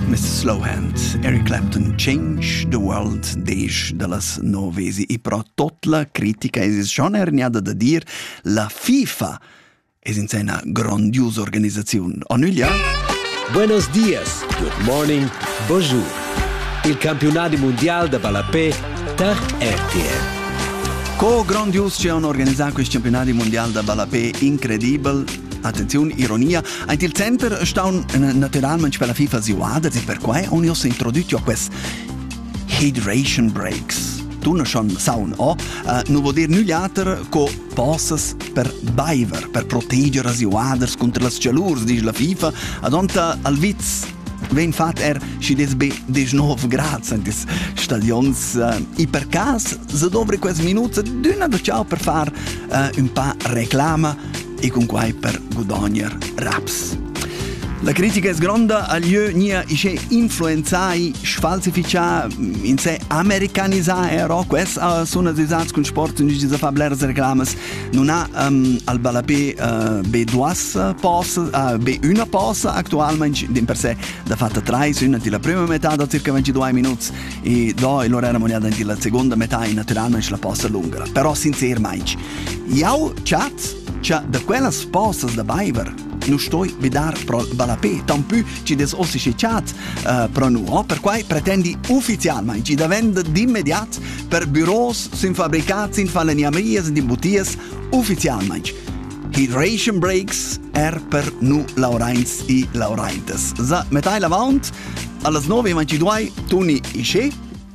Mr. Slowhand, Eric Clapton, Change the World, deix de las novesi. I pro tot la critica es schon erniada da dir, la FIFA es in una grandiosa organizzazione. Onulia? Buenos dias, good morning, bonjour. Il campionato mondiale de balapè per RTL. Co grandios c'è organizzare questo campionato mondiale de balapè incredibile. Attenzione, ironia. In il centro sta naturalmente per la FIFA ziuada, e per cui ogni si introduce a questi hydration breaks. Tu non sai, non vuol dire nulla altro che posses per baiver, per proteggere le ziuaders contro le calure, dice la FIFA. Adonta al viz ven fat si des be 19 gradi in des stadions e per caso se dovre quasi minuti d'una da ciao per far un pa reclama e con quai per guadagnar raps. La critica è grande, agli nia isce influenzai, sfalsificà, in sé americanizzare, questo sono disats con sport, non ci si fa blare reclamas, non ha al balapè B2 posa, B1 posa attualmente, in per sé da fatta 3, una di la prima metà da circa 22 minuti e do l'ora mondiale di la seconda metà, naturalmente la posa lunga, però sinceramente, io chat, da quelle posas da Baiver, non sto a vedere pro balapè, tanto ci des ossi chat pro nu, per cui pretendi ufficialmente, ci da vendere d'immediato per bureaus, sin fabbricati, sin falegnamerie, sin botties, ufficialmente. Hydration breaks per nu laurains e lauraintes. Za metai lavant, alle 9:22, tuni isce.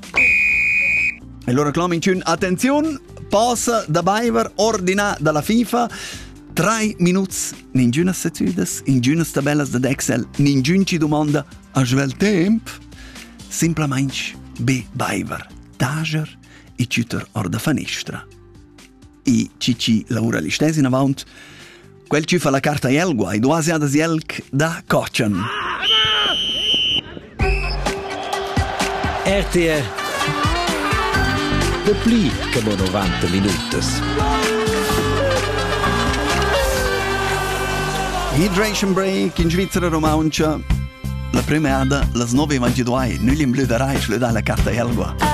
E loro reclamincun, attenzione, posa da Baiver, ordina dalla FIFA, 3 minuti, ningunas seziudes, ningunas tabellas da Excel, ningun ci domanda a svel temp, simplemente be Baiver, tager e ciuter or da finestra. E cici laura li stesi in avant, quel ci fa la carta elgua, e duasi adas elk da coccian. RTL de pli che 90 minutos. Hydration break in Svizzera Romancia. La prima ada, las 9:22, noi li imblüderai, la carta elgua.